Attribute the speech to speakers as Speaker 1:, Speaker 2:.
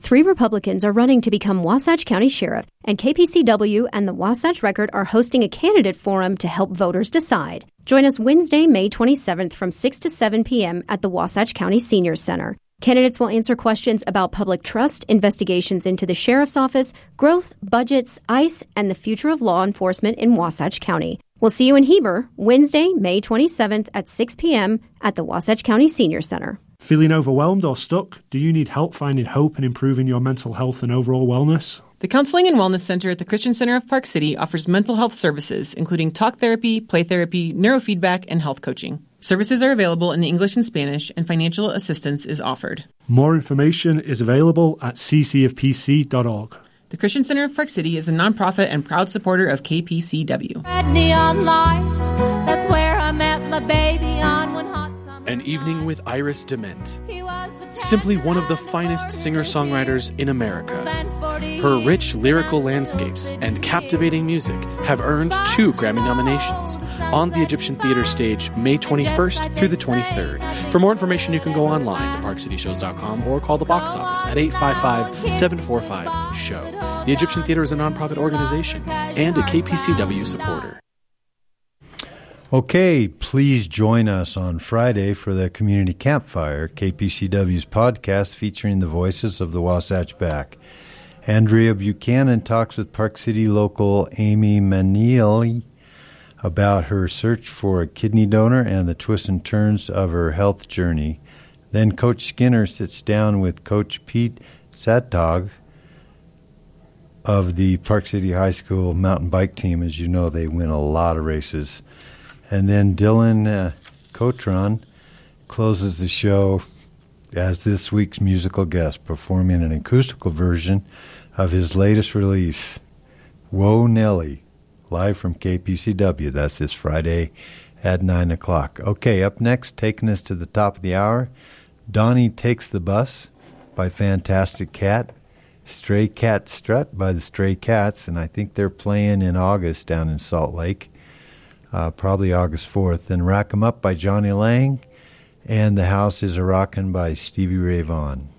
Speaker 1: 3 Republicans are running to become Wasatch County Sheriff, and KPCW and the Wasatch Record are hosting a candidate forum to help voters decide. Join us Wednesday, May 27th from 6 to 7 p.m. at the Wasatch County Senior Center. Candidates will answer questions about public trust, investigations into the Sheriff's Office, growth, budgets, ICE, and the future of law enforcement in Wasatch County. We'll see you in Heber Wednesday, May 27th at 6 p.m. at the Wasatch County Senior Center.
Speaker 2: Feeling overwhelmed or stuck? Do you need help finding hope and improving your mental health and overall wellness?
Speaker 3: The Counseling and Wellness Center at the Christian Center of Park City offers mental health services, including talk therapy, play therapy, neurofeedback, and health coaching. Services are available in English and Spanish, and financial assistance is offered.
Speaker 2: More information is available at ccofpc.org.
Speaker 3: The Christian Center of Park City is a nonprofit and proud supporter of KPCW.
Speaker 4: Red neon lights, that's where I met my baby on one hot summer.
Speaker 5: An Evening with Iris DeMent. Simply one of the finest singer-songwriters in America. Her rich lyrical landscapes and captivating music have earned 2 Grammy nominations on the Egyptian Theater stage May 21st through the 23rd. For more information, you can go online to parkcityshows.com or call the box office at 855-745-SHOW. The Egyptian Theater is a nonprofit organization and a KPCW supporter.
Speaker 6: Okay, please join us on Friday for the Community Campfire, KPCW's podcast featuring the voices of the Wasatch Back. Andrea Buchanan talks with Park City local Amy Manieli about her search for a kidney donor and the twists and turns of her health journey. Then Coach Skinner sits down with Coach Pete Satog of the Park City High School mountain bike team. As you know, they win a lot of races. And then Dylan Cotron closes the show as this week's musical guest, performing an acoustical version of his latest release, Whoa Nelly, live from KPCW. That's this Friday at 9 o'clock. Okay, up next, taking us to the top of the hour, Donnie Takes the Bus by Fantastic Cat, Stray Cat Strut by the Stray Cats, and I think they're playing in August down in Salt Lake. Probably August 4th. Then Rack 'em Up by Johnny Lang, and The House is a Rockin' by Stevie Ray Vaughan.